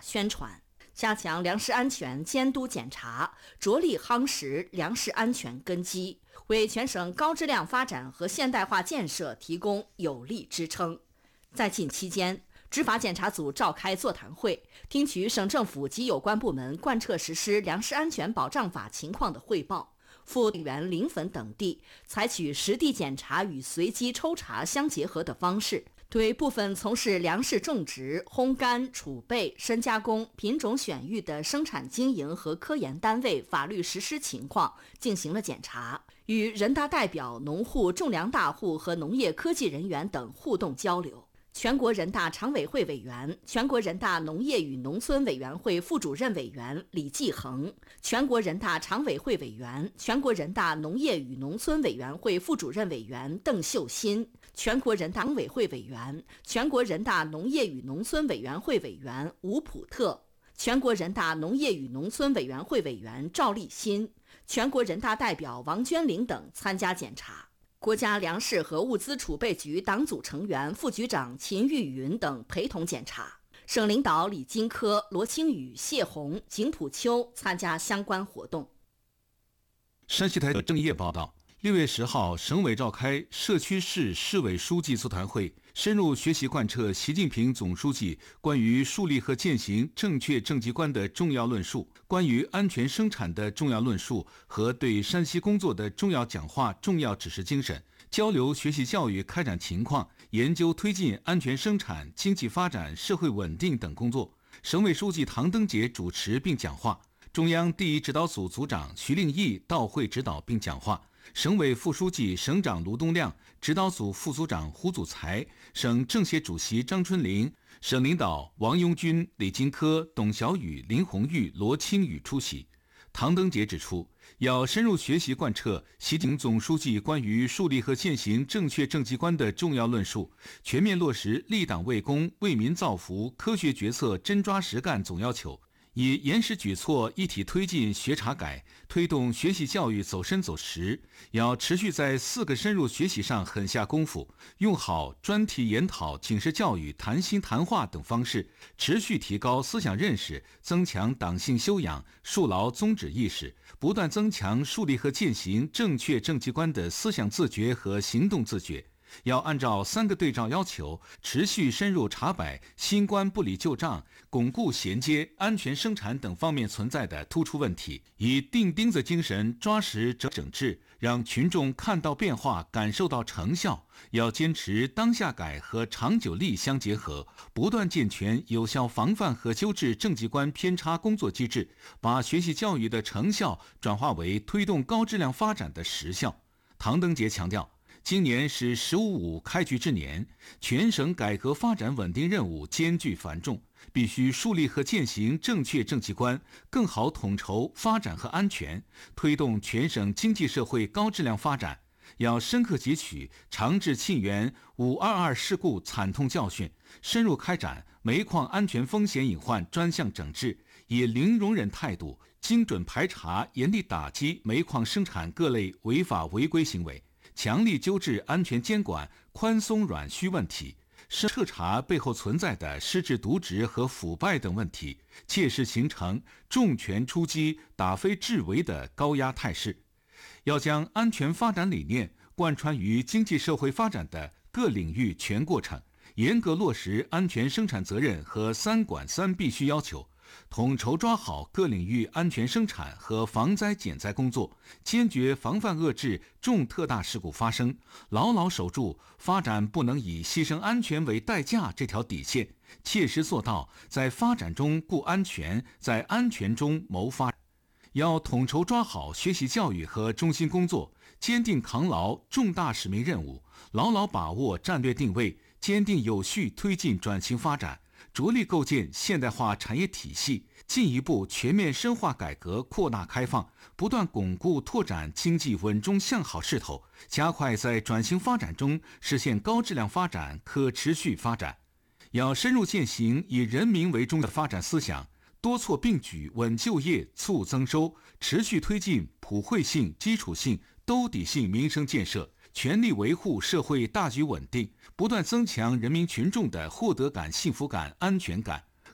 宣传，加强粮食安全监督检查，着力夯实粮食安全根基，为全省高质量发展和现代化建设提供有力支撑。在近期间，执法检查组召开座谈会，听取省政府及有关部门贯彻实施粮食安全保障法情况的汇报。赴滇源、临汾等地采取实地检查与随机抽查相结合的方式，对部分从事粮食种植、烘干、储备、深加工、品种选育的生产经营和科研单位法律实施情况进行了检查，与人大代表、农户、种粮大户和农业科技人员等互动交流。全国人大常委会委员、全国人大农业与农村委员会副主任委员李继恒，全国人大常委会委员、全国人大农业与农村委员会副主任委员邓秀新，全国人大常委会委员、全国人大农业与农村委员会委员吴普特，全国人大农业与农村委员会委员赵立新，全国人大代表王娟玲等参加检查。国家粮食和物资储备局党组成员、副局长秦玉云等陪同检查。省领导李金科、罗清宇、谢红、景普秋参加相关活动。 山西台正业报道，6月10号，省委召开社区市市委书记座谈会，深入学习贯彻习近平总书记关于树立和践行正确政绩观的重要论述、关于安全生产的重要论述和对山西工作的重要讲话、重要指示精神，交流学习教育开展情况，研究推进安全生产、经济发展、社会稳定等工作。省委书记唐登杰主持并讲话，中央第一指导组组长徐令义到会指导并讲话。省委副书记、省长卢东亮，指导组副组长胡祖才，省政协主席张春林，省领导王拥军、李金科、董小雨、林红玉、罗清宇出席。唐登杰指出，要深入学习贯彻习近平总书记关于树立和践行正确政绩观的重要论述，全面落实立党为公、为民造福、科学决策、真抓实干总要求，以严实举措一体推进学查改，推动学习教育走深走实。要持续在4个深入学习上狠下功夫，用好专题研讨、警示教育、谈心谈话等方式，持续提高思想认识，增强党性修养，树牢宗旨意识，不断增强树立和践行正确政绩观的思想自觉和行动自觉。要按照3个对照要求，持续深入查摆新冠不理旧账、巩固衔接、安全生产等方面存在的突出问题，以钉钉子精神抓实整治，让群众看到变化、感受到成效。要坚持当下改和长久力相结合，不断健全有效防范和纠正政绩观偏差工作机制，把学习教育的成效转化为推动高质量发展的实效。唐登杰强调，今年是“15·5”开局之年，全省改革发展稳定任务艰巨繁重，必须树立和践行正确政绩观，更好统筹发展和安全，推动全省经济社会高质量发展。要深刻汲取长治沁园522事故惨痛教训，深入开展煤矿安全风险隐患专项整治，以零容忍态度精准排查、严厉打击煤矿生产各类违法违规行为，强力纠治安全监管宽松软虚问题，彻查背后存在的失职渎职和腐败等问题，切实形成重拳出击、打非治为的高压态势。要将安全发展理念贯穿于经济社会发展的各领域全过程，严格落实安全生产责任和3管3必须要求，统筹抓好各领域安全生产和防灾减灾工作，坚决防范遏制重特大事故发生，牢牢守住发展不能以牺牲安全为代价这条底线，切实做到在发展中顾安全，在安全中谋发展。要统筹抓好学习教育和中心工作，坚定扛牢重大使命任务，牢牢把握战略定位，坚定有序推进转型发展，着力构建现代化产业体系，进一步全面深化改革扩大开放，不断巩固拓展经济稳中向好势头，加快在转型发展中实现高质量发展、可持续发展。要深入践行以人民为中的发展思想，多措并举稳就业、促增收，持续推进普惠性、基础性、兜底性民生建设，全力维护社会大局稳定，不断增强人民群众的获得感、幸福感、安全感，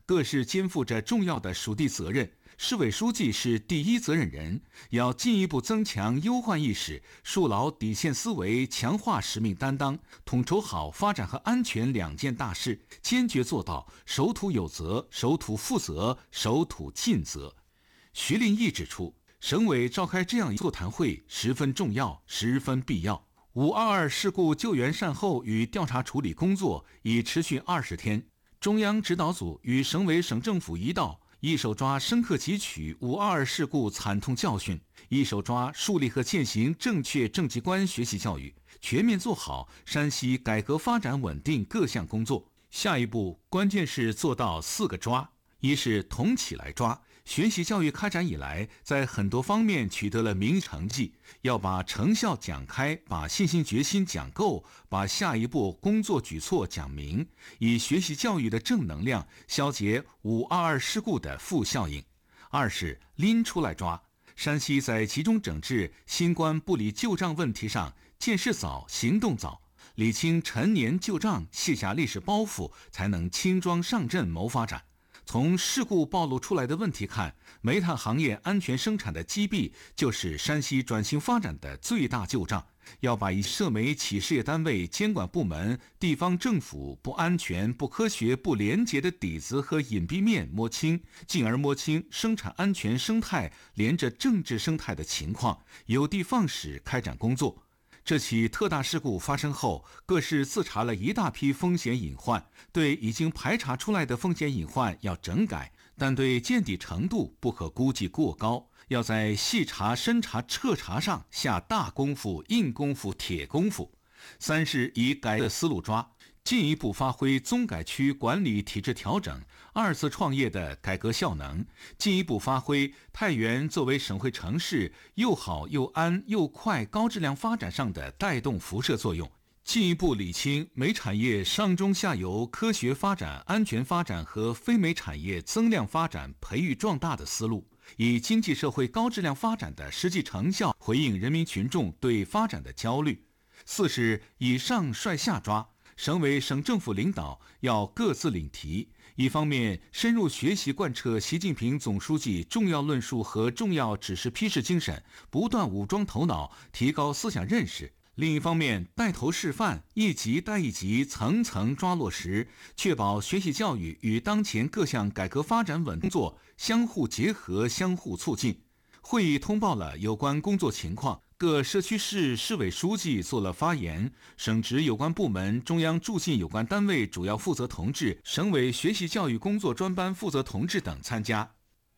各市肩负着重要的属地责任，市委书记是第一责任人，要进一步增强忧患意识，树牢底线思维，强化使命担当，统筹好发展和安全两件大事，坚决做到守土有责、守土负责、守土尽责。徐林义指出，省委召开这样一座谈会十分重要，十分必要。522事故救援善后与调查处理工作已持续20天，中央指导组与省委省政府一道，一手抓深刻汲取522事故惨痛教训，一手抓树立和践行正确政绩观学习教育，全面做好山西改革发展稳定各项工作。下一步关键是做到4个抓：一是同起来抓，学习教育开展以来，在很多方面取得了明成绩，要把成效讲开，把信心决心讲够，把下一步工作举措讲明，以学习教育的正能量消解522事故的负效应。二是拎出来抓，山西在集中整治新冠不理旧账问题上，见识早，行动早，理清陈年旧账，卸下历史包袱，才能轻装上阵谋发展。从事故暴露出来的问题看，煤炭行业安全生产的积弊就是山西转型发展的最大旧账，要把涉煤企事业单位、监管部门、地方政府不安全、不科学、不廉洁的底子和隐蔽面摸清，进而摸清生产安全生态连着政治生态的情况，有的放矢开展工作。这起特大事故发生后，各市自查了一大批风险隐患，对已经排查出来的风险隐患要整改，但对见底程度不可估计过高，要在细查、深查、彻查上下大功夫、硬功夫、铁功夫。三是以改革思路抓，进一步发挥综改区管理体制调整、二次创业的改革效能，进一步发挥太原作为省会城市又好又安又快高质量发展上的带动辐射作用，进一步理清煤产业上中下游科学发展、安全发展和非煤产业增量发展培育壮大的思路，以经济社会高质量发展的实际成效回应人民群众对发展的焦虑。四是以上率下抓，省委省政府领导要各自领题，一方面深入学习贯彻习近平总书记重要论述和重要指示批示精神，不断武装头脑，提高思想认识；另一方面带头示范，一级带一级，层层抓落实，确保学习教育与当前各项改革发展稳工作相互结合、相互促进。会议通报了有关工作情况，各社区市市委书记做了发言，省直有关部门、中央驻晋有关单位主要负责同志、省委学习教育工作专班负责同志等参加。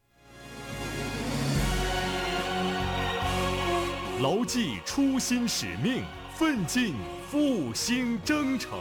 牢记初心使命，奋进复兴征程。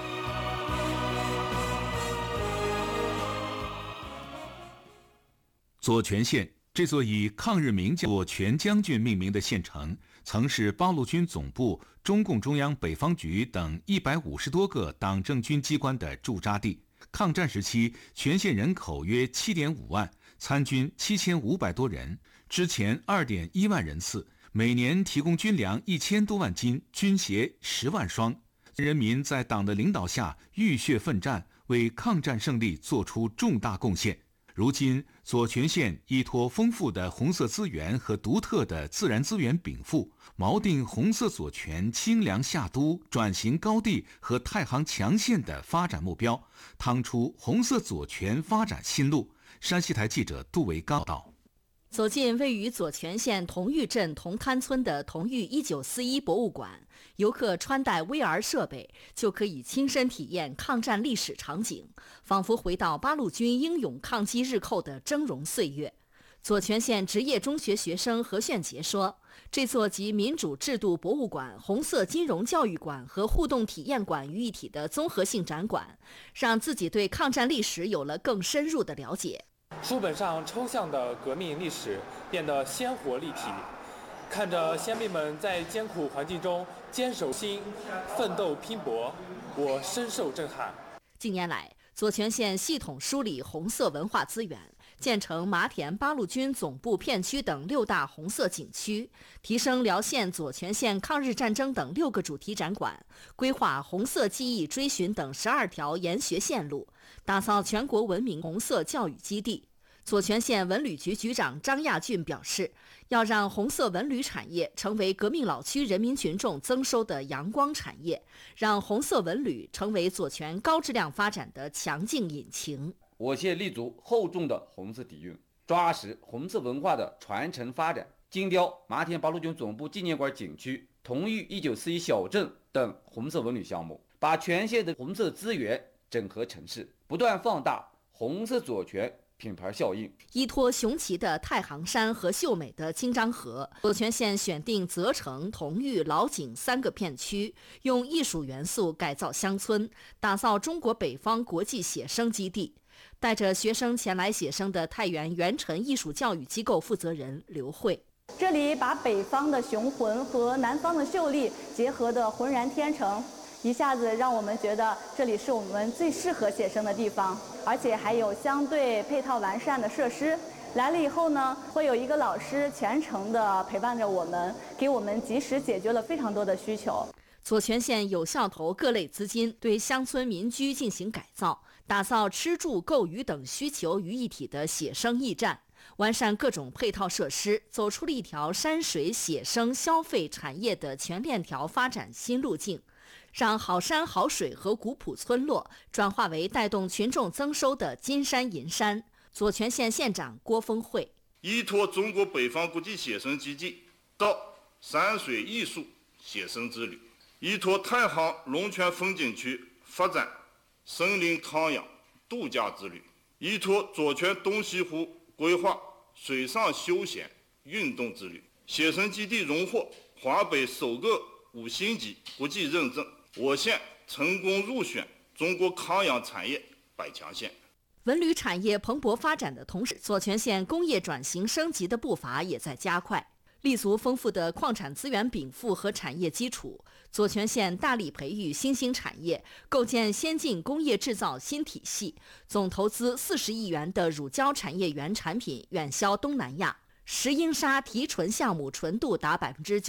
左权县这座以抗日名将左权将军命名的县城，曾是八路军总部、中共中央北方局等150多个党政军机关的驻扎地。抗战时期，全县人口约7.5万，参军7500多人，之前2.1万人次，每年提供军粮1000多万斤，军鞋10万双。人民在党的领导下浴血奋战，为抗战胜利做出重大贡献。如今，左权县依托丰富的红色资源和独特的自然资源禀赋，锚定红色左权清凉下都、转型高地和太行强县的发展目标，趟出红色左权发展新路。山西台记者杜维刚报道。 走进位于左权县同玉镇同滩村的同玉1941博物馆，游客穿戴 VR 设备，就可以亲身体验抗战历史场景，仿佛回到八路军英勇抗击日寇的峥嵘岁月。左权县职业中学学生何炫杰说，这座集民主制度博物馆、红色金融教育馆和互动体验馆于一体的综合性展馆，让自己对抗战历史有了更深入的了解。 书本上抽象的革命历史变得鲜活立体，看着先辈们在艰苦环境中坚守心、奋斗拼搏，我深受震撼。 近年来，左权县系统梳理红色文化资源， 建成麻田八路军总部片区等6大红色景区，提升辽县、左权县抗日战争等6个主题展馆，规划红色记忆追寻等12条研学线路，打造全国闻名红色教育基地。左权县文旅局局长张亚俊表示，要让红色文旅产业成为革命老区人民群众增收的阳光产业，让红色文旅成为左权高质量发展的强劲引擎。 我县立足厚重的红色底蕴，抓实红色文化的传承发展，精雕麻田八路军总部纪念馆景区、同育1941小镇等红色文旅项目，把全县的红色资源整合城市，不断放大红色左权品牌效应。 依托雄奇的太行山和秀美的金章河，左权县选定泽城、同育、老井3个片区，用艺术元素改造乡村，打造中国北方国际写生基地。带着学生前来写生的太原元辰艺术教育机构负责人刘慧， 这里把北方的雄浑和南方的秀丽结合得浑然天成，一下子让我们觉得这里是我们最适合写生的地方，而且还有相对配套完善的设施。来了以后呢，会有一个老师全程的陪伴着我们，给我们及时解决了非常多的需求。 左权县有效投各类资金，对乡村民居进行改造，打造吃住购娱等需求于一体的写生驿站，完善各种配套设施，走出了一条山水写生消费产业的全链条发展新路径，让好山好水和古朴村落转化为带动群众增收的金山银山。左权县县长郭峰慧， 依托中国北方国际写生基地，到山水艺术写生之旅，依托太行龙泉风景区发展森林康养度假之旅，依托左权东西湖规划水上休闲运动之旅。写生基地荣获华北首个5星级国际认证，我县成功入选中国康养产业100强县。 文旅产业蓬勃发展的同时，左权县工业转型升级的步伐也在加快。立足丰富的矿产资源禀赋和产业基础，左权县大力培育新兴产业，构建先进工业制造新体系，总投资40亿元的乳胶产业园产品远销东南亚。石英砂提纯项目纯度达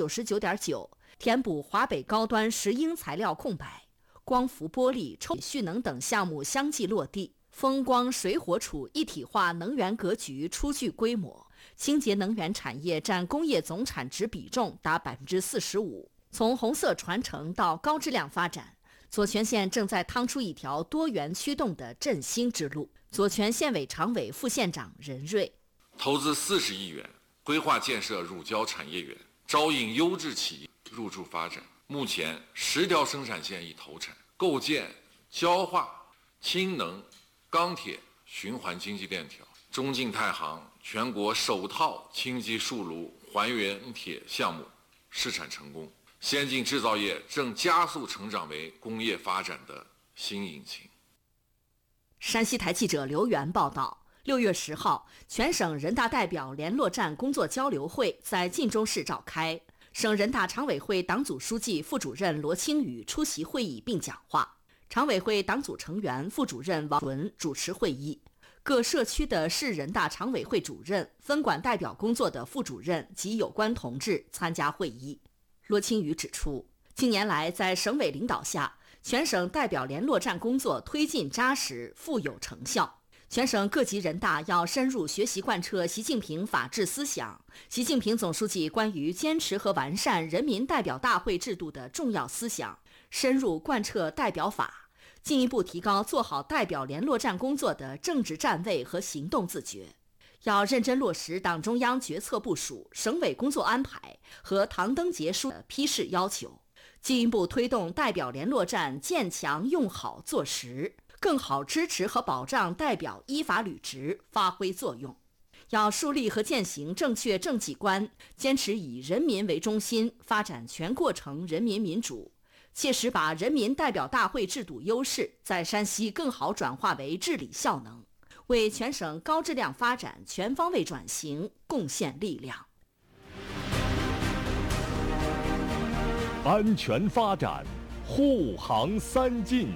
99.9%，填补华北高端石英材料空白。光伏玻璃、抽蓄能等项目相继落地，风光水火储一体化能源格局初具规模。清洁能源产业占工业总产值比重达45%。从红色传承到高质量发展，左权县正在趟出一条多元驱动的振兴之路。左权县委常委、副县长任瑞， 投资40亿元，规划建设乳胶产业园，招引优质企业入驻发展。目前10条生产线已投产，构建焦化、氢能、钢铁循环经济链条。中晋太行全国首套氢基树炉还原铁项目试产成功，先进制造业正加速成长为工业发展的新引擎。 山西台记者刘源报道，6月10号，全省人大代表联络站工作交流会在晋中市召开，省人大常委会党组书记、副主任罗清宇出席会议并讲话，常委会党组成员、副主任王伦主持会议。各社区的市人大常委会主任、分管代表工作的副主任及有关同志参加会议。罗清宇指出，近年来在省委领导下，全省代表联络站工作推进扎实、富有成效。全省各级人大要深入学习贯彻习近平法治思想、习近平总书记关于坚持和完善人民代表大会制度的重要思想，深入贯彻代表法，进一步提高做好代表联络站工作的政治站位和行动自觉。要认真落实党中央决策部署、省委工作安排和唐登杰书的批示要求，进一步推动代表联络站建强用好做实，更好支持和保障代表依法履职发挥作用。要树立和践行正确政绩观，坚持以人民为中心，发展全过程人民民主，切实把人民代表大会制度优势在山西更好转化为治理效能，为全省高质量发展全方位转型贡献力量。 安全发展，护航3进。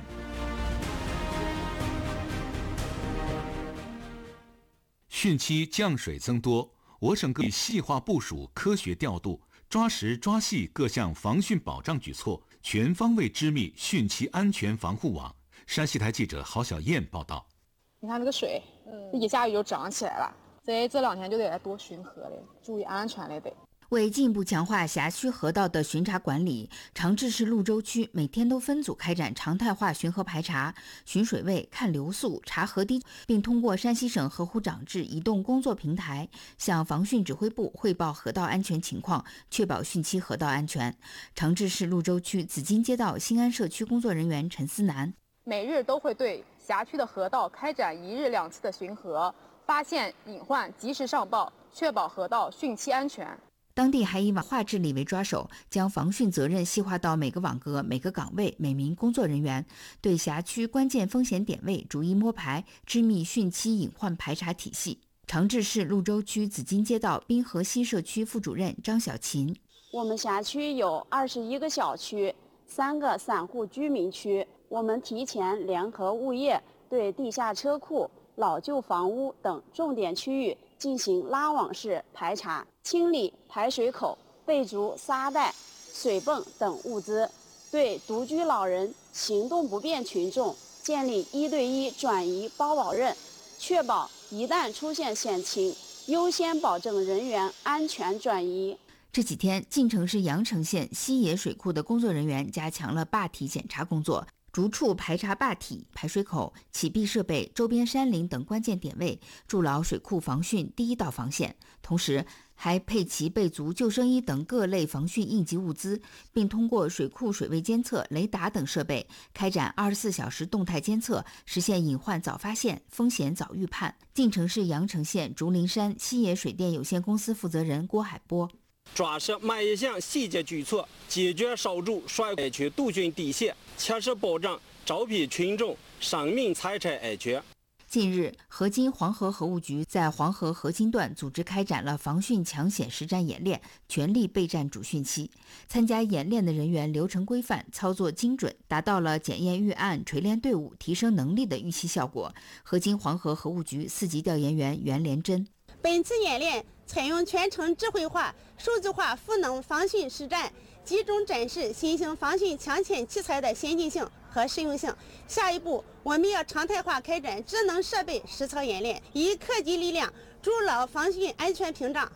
汛期降水增多，我省各地细化部署、科学调度，抓实抓细各项防汛保障举措，全方位织密汛期安全防护网。山西台记者郝小燕报道。 你看这个水，一下雨就涨起来了，所以这2天就得多巡河嘞，注意安全嘞得。 为进一步强化辖区河道的巡查管理，长治市潞州区每天都分组开展常态化巡河排查、巡水位、看流速、查河堤，并通过山西省河湖长治移动工作平台向防汛指挥部汇报河道安全情况，确保汛期河道安全。长治市潞州区紫金街道新安社区工作人员陈思南， 每日都会对辖区的河道开展1日2次的巡河，发现隐患及时上报，确保河道汛期安全。 当地还以网化治理为抓手，将防汛责任细化到每个网格、每个岗位、每名工作人员，对辖区关键风险点位逐一摸排，织密汛期隐患排查体系。长治市潞州区紫金街道滨河西社区副主任张小琴， 我们辖区有21个小区，3个散户居民区，我们提前联合物业对地下车库、老旧房屋等重点区域进行拉网式排查，清理排水口、备足沙袋、水泵等物资，对独居老人、行动不便群众建立1对1转移包保任，确保一旦出现险情，优先保证人员安全转移。 这几天，晋城市阳城县西野水库的工作人员加强了坝体检查工作，逐处排查坝体、排水口、起闭设备、周边山林等关键点位，筑牢水库防汛第一道防线。同时，还配齐备足救生衣等各类防汛应急物资，并通过水库水位监测、雷达等设备开展24小时动态监测，实现隐患早发现、风险早预判。晋城市阳城县竹林山西野水电有限公司负责人郭海波， 抓实每一项细节举措，坚决守住水库安全杜汛底线，切实保障招聘群众生命财产安全。 近日，河津黄河河务局在黄河河津段组织开展了防汛抢险实战演练，全力备战主汛期。参加演练的人员流程规范、操作精准，达到了检验预案、锤炼队伍、提升能力的预期效果。河津黄河河务局4级调研员袁连珍， 本次演练采用全程智慧化、数字化赋能防汛实战，集中展示新型防汛抢险器材的先进性和实用性。下一步，我们要常态化开展智能设备实操演练，以科技力量筑牢防汛安全屏障。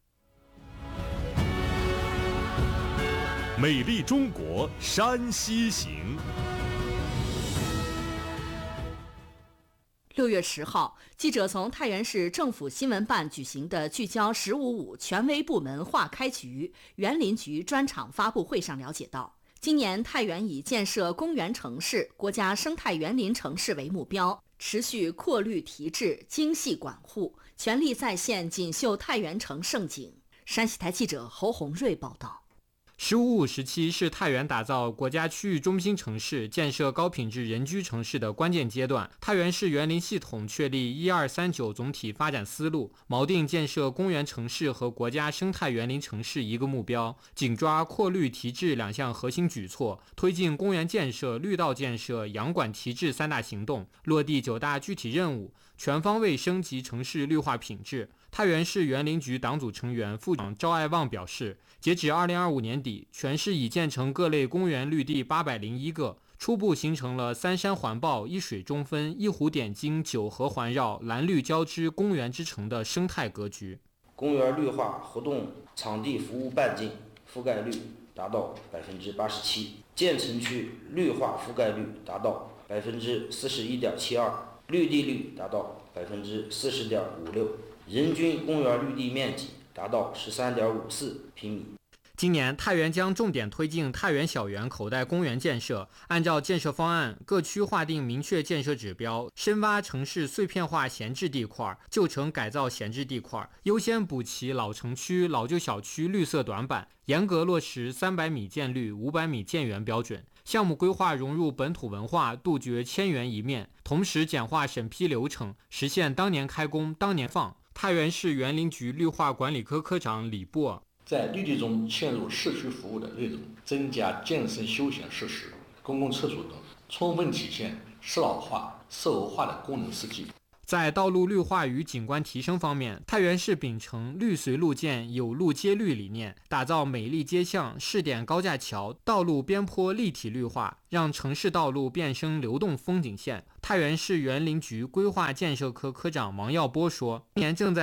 美丽中国山西行。 6月10号，记者从太原市政府新闻办举行的聚焦“15+5”权威部门划开局园林局专场发布会上了解到，今年太原以建设公园城市、国家生态园林城市为目标，持续扩绿提质、精细管护，全力再现锦绣太原城盛景。山西台记者侯红瑞报道。 “15+5”时期是太原打造国家区域中心城市、建设高品质人居城市的关键阶段。太原市园林系统确立1239总体发展思路，锚定建设公园城市和国家生态园林城市一个目标，紧抓扩绿提质2项核心举措，推进公园建设、绿道建设、养管提质3大行动，落地9大具体任务，全方位升级城市绿化品质。太原市园林局党组成员、副长赵爱旺表示，截止2025年底，全市已建成各类公园绿地801个，初步形成了3山环抱、1水中分、1湖点睛、9河环绕、蓝绿交织公园之城的生态格局。 公园绿化活动场地服务半径覆盖率达到87%，建成区绿化覆盖率达到41.72%，绿地率达到40.56%，人均公园绿地面积达到13.54平米。 今年，太原将重点推进太原小园口袋公园建设，按照建设方案，各区划定明确建设指标，深挖城市碎片化闲置地块、旧城改造闲置地块，优先补齐老城区、老旧小区绿色短板，严格落实300米建绿、500米建园标准。项目规划融入本土文化，杜绝千园一面，同时简化审批流程，实现当年开工、当年放。太原市园林局绿化管理科科长李波， 在绿地中嵌入社区服务的内容，增加健身休闲设施、公共厕所等，充分体现适老化、适欧化的功能设计。 在道路绿化与景观提升方面，太原市秉承绿随路建、有路接绿理念，打造美丽街巷、试点高架桥、道路边坡立体绿化，让城市道路变身流动风景线。太原市园林局规划建设科科长王耀波说，今年正在